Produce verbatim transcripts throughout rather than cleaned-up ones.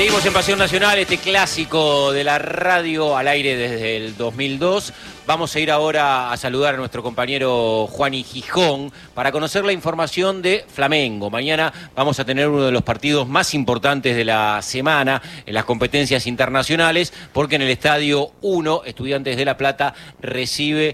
Seguimos en Pasión Nacional, este clásico de la radio al aire desde el dos mil dos. Vamos a ir ahora a saludar a nuestro compañero Juani Gijón para conocer la información de Flamengo. Mañana vamos a tener uno de los partidos más importantes de la semana en las competencias internacionales, porque en el Estadio uno, Estudiantes de La Plata recibe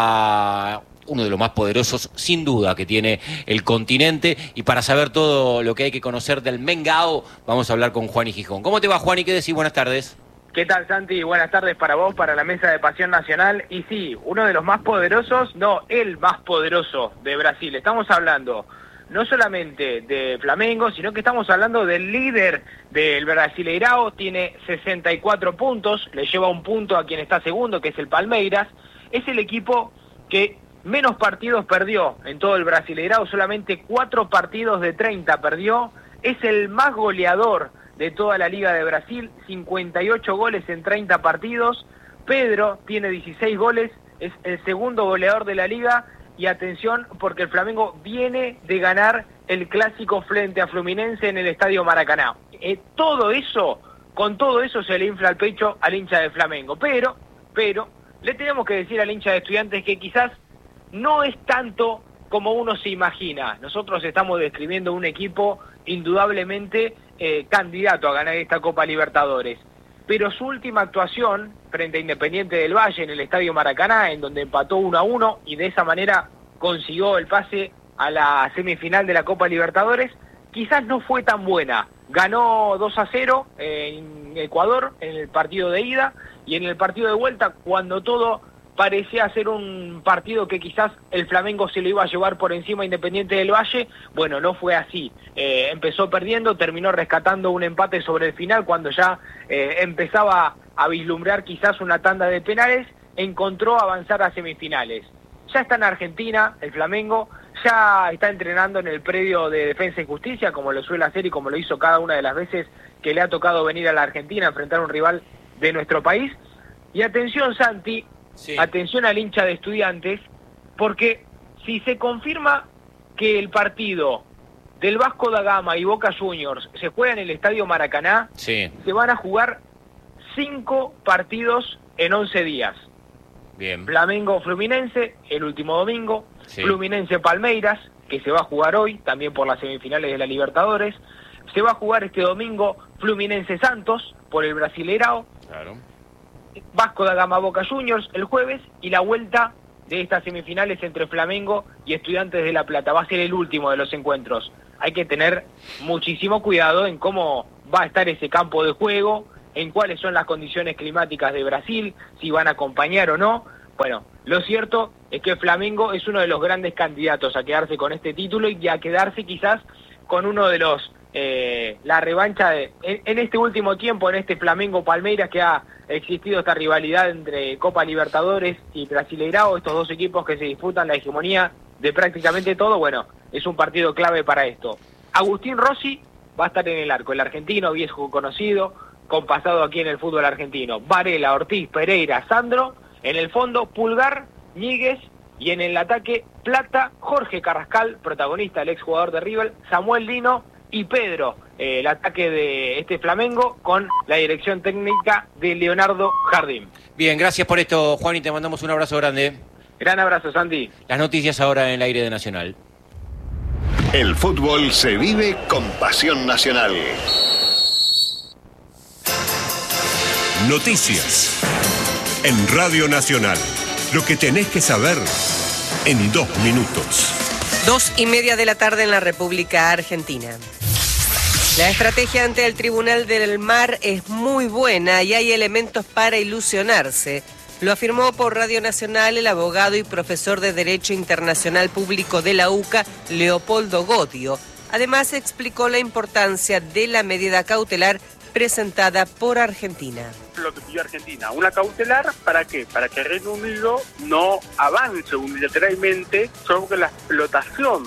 a uno de los más poderosos, sin duda, que tiene el continente. Y para saber todo lo que hay que conocer del Mengao, vamos a hablar con Juani Gijón. ¿Cómo te va, Juani? ¿Qué decís? Buenas tardes. ¿Qué tal, Santi? Buenas tardes para vos, para la mesa de Pasión Nacional. Y sí, uno de los más poderosos, no, el más poderoso de Brasil. Estamos hablando no solamente de Flamengo, sino que estamos hablando del líder del Brasileirao. Tiene sesenta y cuatro puntos, le lleva un punto a quien está segundo, que es el Palmeiras. Es el equipo que menos partidos perdió en todo el Brasileirao, solamente cuatro partidos de treinta perdió. Es el más goleador de toda la Liga de Brasil, cincuenta y ocho goles en treinta partidos. Pedro tiene dieciséis goles, es el segundo goleador de la Liga. Y atención, porque el Flamengo viene de ganar el clásico frente a Fluminense en el Estadio Maracaná. Eh, todo eso, con todo eso se le infla el pecho al hincha de Flamengo. Pero, pero, le tenemos que decir al hincha de Estudiantes que quizás no es tanto como uno se imagina. Nosotros estamos describiendo un equipo indudablemente eh, candidato a ganar esta Copa Libertadores. Pero su última actuación frente a Independiente del Valle en el Estadio Maracaná, en donde empató uno a uno y de esa manera consiguió el pase a la semifinal de la Copa Libertadores, quizás no fue tan buena. Ganó dos a cero en Ecuador en el partido de ida, y en el partido de vuelta, cuando todo parecía ser un partido que quizás el Flamengo se lo iba a llevar por encima a Independiente del Valle, bueno, no fue así. Eh, empezó perdiendo, terminó rescatando un empate sobre el final, cuando ya eh, empezaba a vislumbrar quizás una tanda de penales, encontró avanzar a semifinales. Ya está en Argentina el Flamengo, ya está entrenando en el predio de Defensa y Justicia, como lo suele hacer y como lo hizo cada una de las veces que le ha tocado venir a la Argentina a enfrentar a un rival de nuestro país. Y atención, Santi, sí. Atención al hincha de Estudiantes, porque si se confirma que el partido del Vasco da Gama y Boca Juniors se juega en el Estadio Maracaná, sí. Se van a jugar cinco partidos en once días. Bien. Flamengo-Fluminense el último domingo, sí. Fluminense-Palmeiras, que se va a jugar hoy, también por las semifinales de la Libertadores. Se va a jugar este domingo Fluminense-Santos por el Brasileirao. Claro. Vasco da Gama Boca Juniors el jueves, y la vuelta de estas semifinales entre Flamengo y Estudiantes de La Plata. Va a ser el último de los encuentros. Hay que tener muchísimo cuidado en cómo va a estar ese campo de juego, en cuáles son las condiciones climáticas de Brasil, si van a acompañar o no. Bueno, lo cierto es que Flamengo es uno de los grandes candidatos a quedarse con este título y a quedarse quizás con uno de los Eh, la revancha de, en, en este último tiempo, en este Flamengo-Palmeiras, que ha existido esta rivalidad entre Copa Libertadores y Brasileirao, estos dos equipos que se disputan la hegemonía de prácticamente todo. Bueno, es un partido clave para esto. Agustín Rossi va a estar en el arco, el argentino, viejo conocido, con pasado aquí en el fútbol argentino. Varela, Ortiz, Pereira, Sandro, en el fondo Pulgar, Ñíguez, y en el ataque Plata, Jorge Carrascal, protagonista, el exjugador de River, Samuel Lino y Pedro, eh, el ataque de este Flamengo con la dirección técnica de Leonardo Jardín. Bien, gracias por esto, Juan, y te mandamos un abrazo grande. Gran abrazo, Santi. Las noticias ahora en el aire de Nacional. El fútbol se vive con Pasión Nacional. Noticias en Radio Nacional. Lo que tenés que saber en dos minutos. Dos y media de la tarde en la República Argentina. La estrategia ante el Tribunal del Mar es muy buena y hay elementos para ilusionarse. Lo afirmó por Radio Nacional el abogado y profesor de Derecho Internacional Público de la U C A, Leopoldo Godio. Además, explicó la importancia de la medida cautelar presentada por Argentina. Lo que pidió Argentina, una cautelar, ¿para qué? Para que Reino Unido no avance unilateralmente sobre la explotación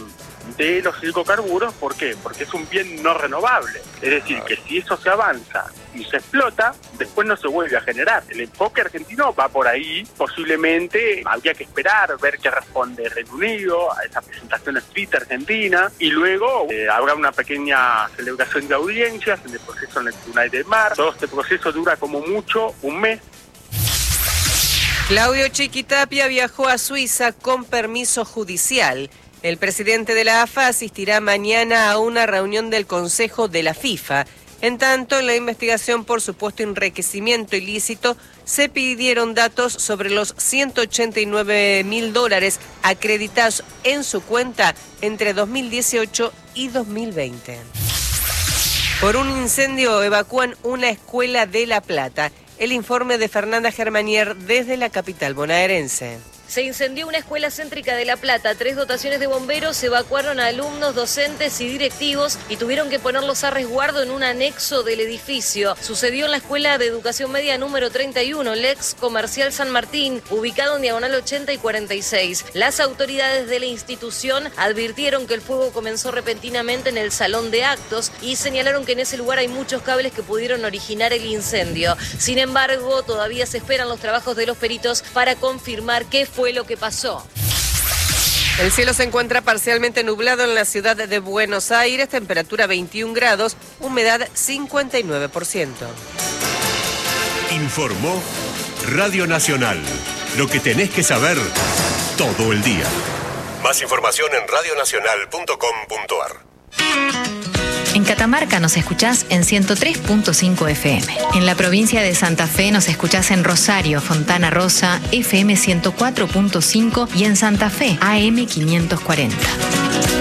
de los hidrocarburos. ¿Por qué? Porque es un bien no renovable. Es decir, que si eso se avanza y se explota, después no se vuelve a generar. El enfoque argentino va por ahí. Posiblemente habría que esperar, ver qué responde Reino Unido a esa presentación escrita argentina, y luego eh, habrá una pequeña celebración de audiencias en el proceso en el Tribunal del Mar. Todo este proceso dura como mucho un mes. Claudio Chiquitapia viajó a Suiza con permiso judicial. El presidente de la A F A asistirá mañana a una reunión del Consejo de la FIFA. En tanto, en la investigación por supuesto enriquecimiento ilícito, se pidieron datos sobre los ciento ochenta y nueve mil dólares acreditados en su cuenta entre dos mil dieciocho y dos mil veinte. Por un incendio evacúan una escuela de La Plata. El informe de Fernanda Germanier desde la capital bonaerense. Se incendió una escuela céntrica de La Plata. Tres dotaciones de bomberos evacuaron a alumnos, docentes y directivos y tuvieron que ponerlos a resguardo en un anexo del edificio. Sucedió en la Escuela de Educación Media número treinta y uno, Lex Comercial San Martín, ubicado en diagonal ochenta y cuarenta y seis. Las autoridades de la institución advirtieron que el fuego comenzó repentinamente en el salón de actos y señalaron que en ese lugar hay muchos cables que pudieron originar el incendio. Sin embargo, todavía se esperan los trabajos de los peritos para confirmar qué fue fue lo que pasó. El cielo se encuentra parcialmente nublado en la ciudad de Buenos Aires, temperatura veintiún grados, humedad cincuenta y nueve por ciento. Informó Radio Nacional. Lo que tenés que saber todo el día. Más información en radio nacional punto com punto a r. En Catamarca nos escuchás en ciento tres punto cinco F M. En la provincia de Santa Fe nos escuchás en Rosario, Fontana Rosa, F M ciento cuatro punto cinco y en Santa Fe, A M quinientos cuarenta.